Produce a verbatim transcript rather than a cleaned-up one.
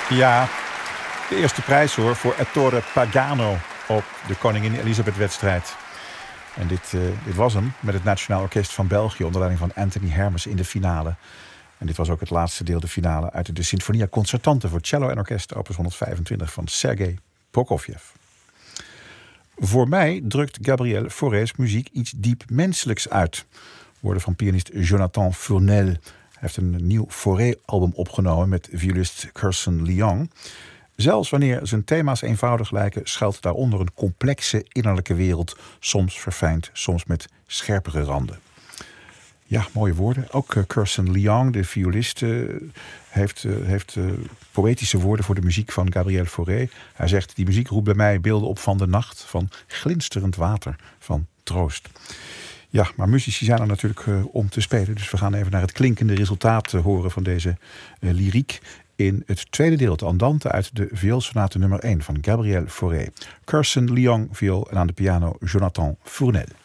Ja, de eerste prijs hoor voor Ettore Pagano op de Koningin Elisabeth-wedstrijd. En dit, uh, dit was hem met het Nationaal Orkest van België onder leiding van Anthony Hermes in de finale. En dit was ook het laatste deel, de finale uit de Sinfonia Concertante voor cello en orkest, opus honderdvijfentwintig van Sergei Prokofjev. Voor mij drukt Gabriel Fauré's muziek iets diep menselijks uit. Woorden van pianist Jonathan Fournel. Hij heeft een nieuw Fauré-album opgenomen met violist Kirsten Lyon. Zelfs wanneer zijn thema's eenvoudig lijken, schuilt daaronder een complexe innerlijke wereld. Soms verfijnd, soms met scherpere randen. Ja, mooie woorden. Ook uh, Kirsten Lyon, de violist, uh, heeft, uh, heeft uh, poëtische woorden voor de muziek van Gabriel Fauré. Hij zegt, die muziek roept bij mij beelden op van de nacht, van glinsterend water, van troost. Ja, maar muzici zijn er natuurlijk uh, om te spelen. Dus we gaan even naar het klinkende resultaat uh, horen van deze uh, lyriek in het tweede deel, de Andante uit de vioolsonate nummer één van Gabriel Fauré. Kirsten Lyon, viool en aan de piano Jonathan Fournel.